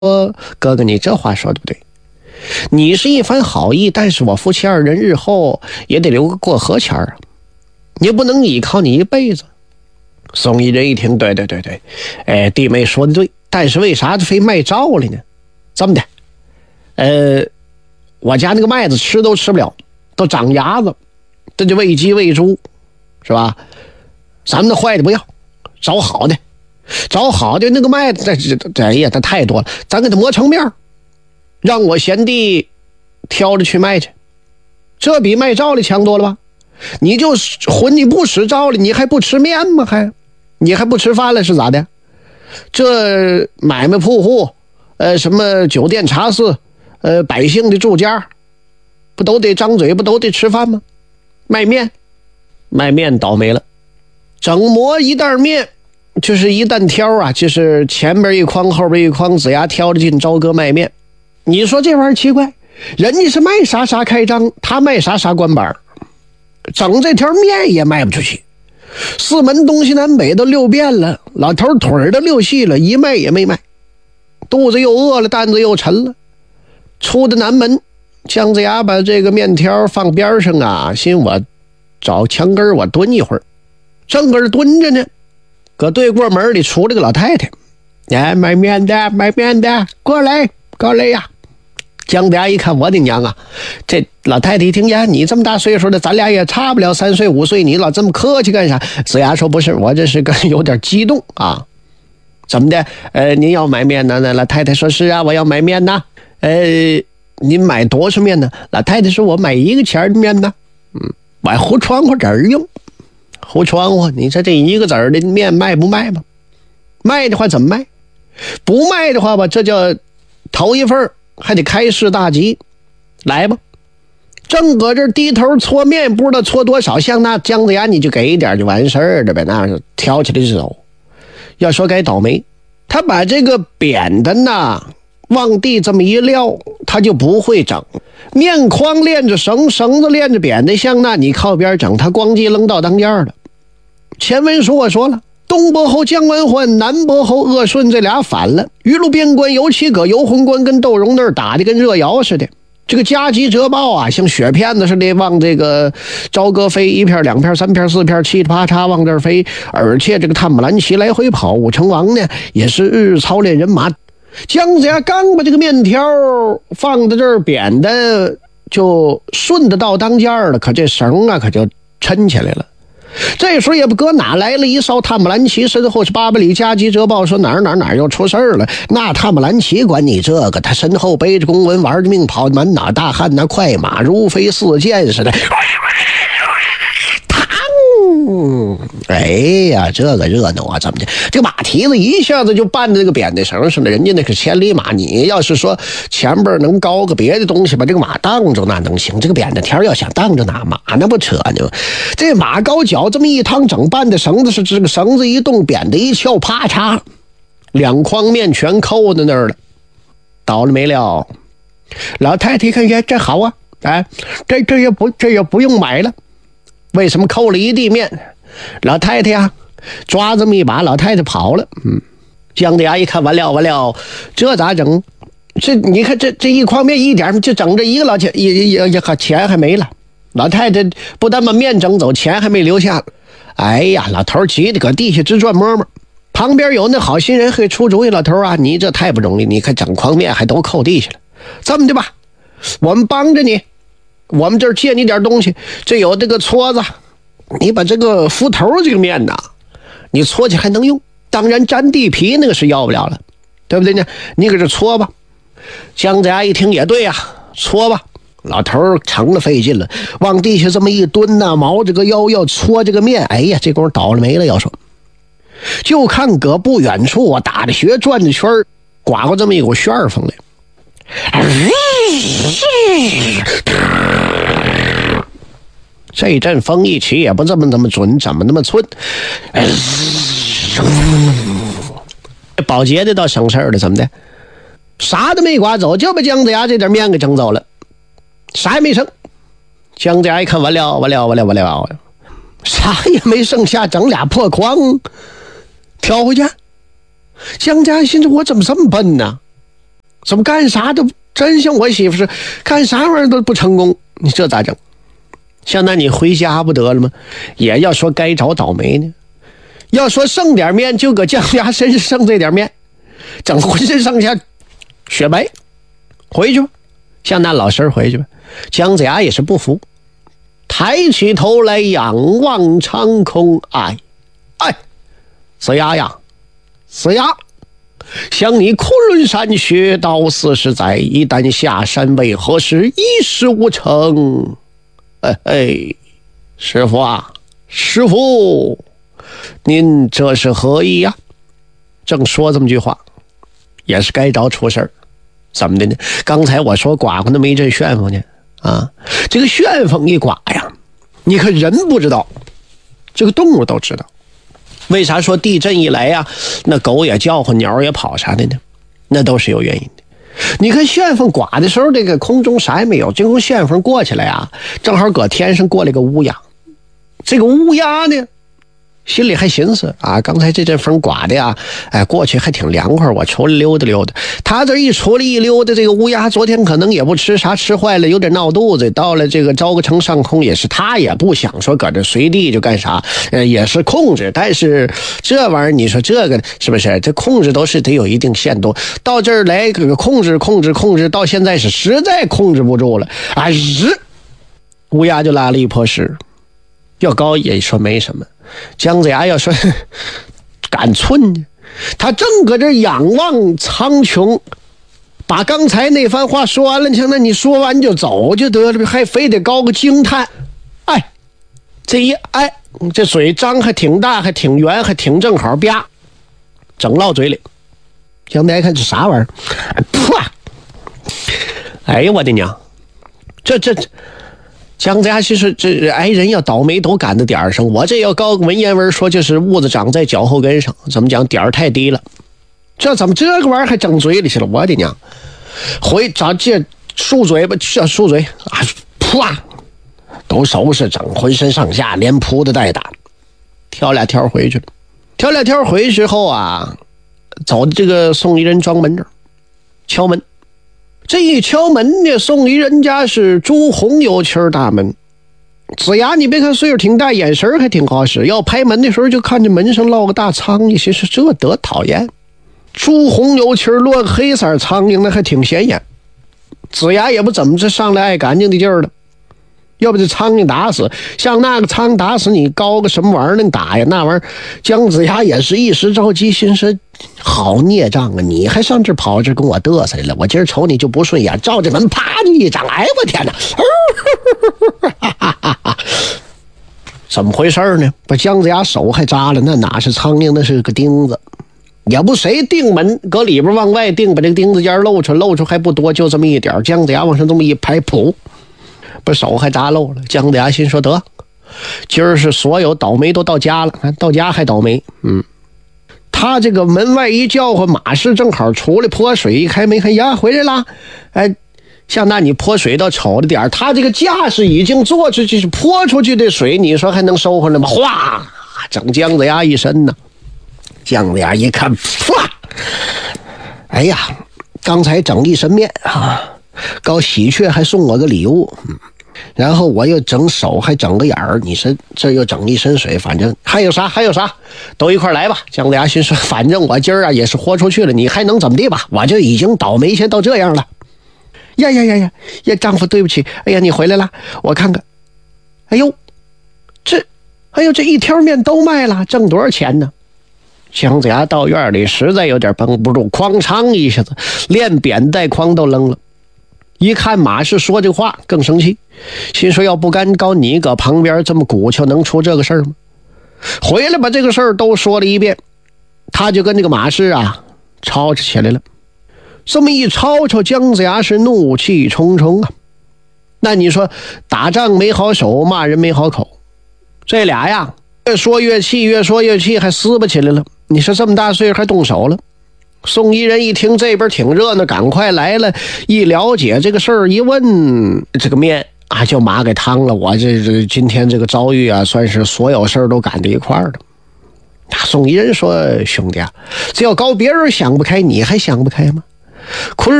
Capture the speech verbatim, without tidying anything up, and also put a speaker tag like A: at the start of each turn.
A: 哥哥，你这话说的不对，你是一番好意，但是我夫妻二人日后也得留个过河钱啊，你不能依靠你一辈子。宋一人一听，对对对对，哎，弟妹说的对，但是为啥非卖照了呢？这么的，呃，我家那个麦子吃都吃不了，都长芽子，这就喂鸡喂猪，是吧？咱们的坏的不要，找好的，找好的那个麦子，这这哎呀，这太多了，咱给它磨成面，让我贤弟挑着去卖去，这比卖照的强多了吧？你就混你不使照了，你还不吃面吗？还你还不吃饭了是咋的？这买卖铺户，呃，什么酒店茶肆，呃，百姓的住家，不都得张嘴，不都得吃饭吗？卖面，卖面倒霉了，整磨一袋面，就是一担挑啊，就是前边一筐后边一筐，子牙挑着进朝歌卖面。你说这玩意儿奇怪，人家是卖啥啥开张，他卖啥啥关板，整这条面也卖不出去。四门东西南北都溜遍了，老头腿儿都溜细了，一卖也没卖，肚子又饿了，担子又沉了。出的南门，姜子牙把这个面条放边上啊，寻我找墙根我蹲一会儿，正搁这蹲着呢，搁对过门里出了个老太太，哎，卖面的卖面的，过来过来呀！姜子牙一看，我的娘啊，这老太太一听呀，你这么大岁数的，咱俩也差不了三岁五岁，你老这么客气干啥？子牙说不是，我这是个有点激动啊。怎么的？呃，您要买面呢？那老太太说是啊，我要买面呢。呃，您买多少面呢？老太太说我买一个钱的面呢。嗯，买糊窗户纸儿用，糊窗户，你说这一个子儿的面卖不卖吧？卖的话怎么卖？不卖的话吧，这叫头一份还得开市大吉，来吧。正搁这低头搓面，不知道搓多少，像那姜子牙你就给一点就完事儿了呗，那是挑起来就走。要说该倒霉，他把这个扁担呐往地这么一撂，他就不会整。面筐连着绳，绳子连着扁担，像那你靠边整，他咣叽扔到当间了。前文书我说了，东伯侯姜文焕，南伯侯鄂顺，这俩反了。于路边关尤其搁游魂关跟窦融那儿打的跟热窑似的。这个加急折报啊，像雪片子似的往这个朝歌飞，一片两片三片四片，七啪嚓往这儿飞。而且这个探马兰旗来回跑，武成王呢也是日日操练人马。姜子牙刚把这个面条放在这儿扁的，就顺得到当间了，可这绳啊可就抻起来了。这时候也不搁哪来了一哨探马兰旗，身后是八百里加急折报说哪儿哪儿哪儿又出事儿了。那探马兰旗管你这个，他身后背着公文，玩着命跑，满脑大汗，那快马如飞似箭似的。嗯，哎呀，这个热闹啊！怎么的？这个马蹄子一下子就绊在这个扁担绳上了。人家那个千里马，你要是说前边能高个别的东西把这个马当着，那能行？这个扁担条要想当着哪马那不扯呢？这马高脚这么一趟，整绊的绳子是这个绳子一动，扁担一翘，啪嚓，两筐面全扣在那儿了。倒了没了？老太太一看，这好啊，哎，这这也不这也不用买了。为什么扣了一地面？老太太呀，抓这么一把，老太太跑了。嗯，姜子牙一看，完了完了，这咋整？这你看这这一筐面一点就整这一个老钱，也也也钱还没了。老太太不但把面整走，钱还没留下。哎呀，老头急得搁地下直转摸摸。旁边有那好心人会出主意，老头啊，你这太不容易，你看整筐面还都扣地下了。这么的吧，我们帮着你。我们这儿借你点东西，这有这个撮子，你把这个浮头这个面呐，你搓起还能用。当然粘地皮那个是要不了了，对不对呢？你搁这搓吧。姜子牙一听也对呀、啊，搓吧。老头成了费劲了，往地下这么一蹲呐、啊，毛着个腰要搓这个面。哎呀，这功夫倒了霉了。要说，就看搁不远处啊，打着穴转着圈刮过这么一股旋风来。这阵风一起也不这么那么准，怎么那么寸？保洁的倒省事儿了，怎么的？啥都没刮走，就把姜子牙这点面给整走了，啥也没剩。姜子牙一看，完了完了完了完了，啥也没剩下，整俩破筐挑回去。姜子牙心说，我怎么这么笨呢？ 怎么干啥都真像我媳妇是干啥玩意儿都不成功，你这咋整？像那你回家不得了吗？也要说该找倒霉呢。要说剩点面就搁姜子牙身上剩这点面，整浑身上下雪白，回去吧，向那老师回去吧。姜子牙也是不服，抬起头来仰望长空，哎哎，子牙呀，子牙，想你昆仑山学道四十载，一旦下山为何事？一事无成。哎哎，师傅啊，师傅，您这是何意呀？正说这么句话，也是该着出事儿。怎么的呢？刚才我说刮刮那么一阵旋风呢，啊，这个旋风一刮呀，你可人不知道，这个动物都知道。为啥说地震一来呀，那狗也叫唤，鸟也跑啥的呢？那都是有原因的。你看旋风刮的时候，这个空中啥也没有，这种旋风过去了呀，正好搁天上过来个乌鸦。这个乌鸦呢，心里还寻思啊，刚才这阵风刮的呀，哎，过去还挺凉快，我出来溜达溜达。他这一出来一溜达，这个乌鸦昨天可能也不吃啥，吃坏了有点闹肚子，到了这个昭个城上空也是，他也不想说搁这随地就干啥，呃，也是控制。但是这玩意儿，你说这个是不是？这控制都是得有一定限度。到这儿来这个控制控制控制，到现在是实在控制不住了啊！日，乌鸦就拉了一泼屎。要高也说没什么，姜子牙要说赶寸呢，他正搁这仰望苍穹，把刚才那番话说完了，那你说完就走就得了，还非得高个惊叹。哎，这一哎，这嘴张还挺大，还挺圆，还挺正好，啪，整落嘴里。姜子牙看这啥玩意儿？啪！哎呀，我的娘！这这这。姜子牙其实这哎人要倒霉都赶到点儿上，我这要高个文言文说就是痦子长在脚后跟上，怎么讲点儿太低了，这怎么这个玩意儿还整嘴里去了？我的娘！回找这漱嘴巴，这漱嘴啊，啪，都收拾整浑身上下连扑的带打，跳俩跳回去了。跳俩跳回去后啊，走的这个宋一人庄门这儿敲门。这一敲门呢，宋一人家是朱红油漆大门。子牙你别看岁数挺大，眼神还挺好使，要拍门的时候就看见门上落个大苍蝇，心说这得讨厌。朱红油漆落个黑色苍蝇，那还挺显眼。子牙也不怎么这上来爱干净的劲儿了，要不这苍蝇打死，像那个苍蝇打死你高个什么玩意儿能打呀？那玩意儿姜子牙也是一时着急，心说好孽障啊！你还上这跑这跟我嘚瑟来了，我今儿瞅你就不顺眼，照着门啪就一掌，哎我天哪！怎么回事呢？把姜子牙手还扎了，那哪是苍蝇，那是个钉子。也不谁钉门，搁里边往外钉，把这个钉子尖露出，露出还不多，就这么一点。姜子牙往上这么一拍，噗，把手还扎漏了。姜子牙心说得，今儿是所有倒霉都到家了，到家还倒霉。嗯，他这个门外一叫唤，马氏正好出来泼水，一开门看呀回来了。哎，像那你泼水到瞅着点，他这个架势已经做出去，是泼出去的水，你说还能收回来吗？哗，整姜子牙一身呢。姜子牙一看，唰，哎呀，刚才整一身面啊，高喜鹊还送我个礼物，嗯，然后我又整手还整个眼儿，你说这又整一身水，反正还有啥还有啥都一块来吧。姜子牙心说，反正我今儿啊也是豁出去了，你还能怎么地吧？我就已经倒霉先到这样了。呀呀呀呀呀，丈夫对不起，哎呀你回来了，我看看，哎呦，这哎呦这一条面都卖了，挣多少钱呢？姜子牙到院里实在有点绷不住，哐嚓一下子连扁带筐都扔了。一看马氏说这话更生气，心说要不干高你搁旁边这么鼓跷，能出这个事儿吗？回来把这个事儿都说了一遍，他就跟这个马氏啊吵吵起来了。这么一吵吵，姜子牙是怒气冲冲啊。那你说打仗没好手，骂人没好口，这俩呀越说越气，越说越气，还撕巴起来了。你说这么大岁数还动手了？宋一人一听这边挺热闹，赶快来了，一了解这个事儿，一问这个面啊就马给烫了。我这这今天这个遭遇啊，算是所有事儿都赶在一块儿的。宋一人说：“兄弟啊，只要搞别人想不开，你还想不开吗？昆